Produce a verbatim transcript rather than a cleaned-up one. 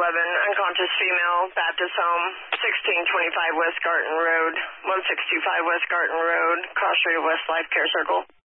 eleven, unconscious female, Baptist home, sixteen twenty-five West Garton Road, one six two five West Garton Road, Cross Street West Life Care Circle.